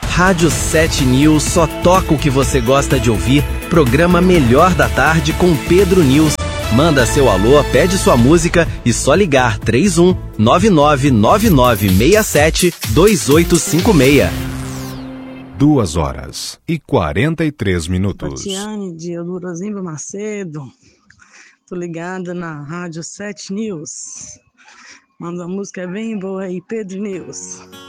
Rádio 7 News só toca o que você gosta de ouvir. Programa Melhor da Tarde com Pedro News. Manda seu alô, pede sua música e só ligar 31 999967 2856. 2h43. Tatiane de Eudorozimba Macedo. Tô ligada na Rádio 7 News. Manda uma música bem boa aí, Pedro News.